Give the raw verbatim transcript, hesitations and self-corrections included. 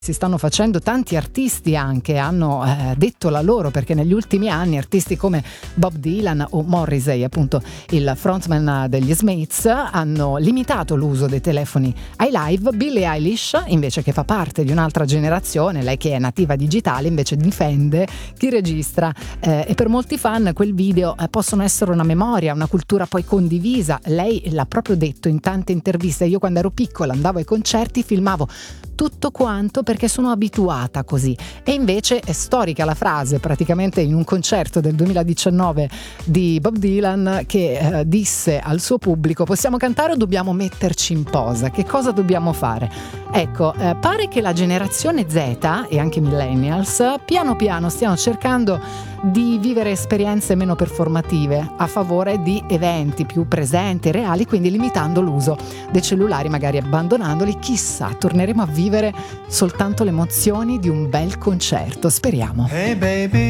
Si stanno facendo, tanti artisti anche hanno eh, detto la loro, perché negli ultimi anni artisti come Bob Dylan o Morrissey, appunto il frontman degli Smiths, hanno limitato l'uso dei telefoni ai live. Billie Eilish invece, che fa parte di un'altra generazione, lei che è nativa digitale, invece difende chi registra eh, e per molti fan quel video eh, possono essere una memoria, una cultura poi condivisa. Lei l'ha proprio detto in tante interviste: io quando ero piccola andavo ai concerti, filmavo tutto quanto perché sono abituata così. E invece è storica la frase, praticamente in un concerto del duemiladiciannove di Bob Dylan, che eh, disse al suo pubblico: possiamo cantare o dobbiamo metterci in posa? Che cosa dobbiamo fare? Ecco, eh, pare che la generazione Z e anche millennials piano piano stiano cercando di vivere esperienze meno performative a favore di eventi più presenti e reali, quindi limitando l'uso dei cellulari, magari abbandonandoli. Chissà, torneremo a vivere soltanto le emozioni di un bel concerto, speriamo. Hey baby,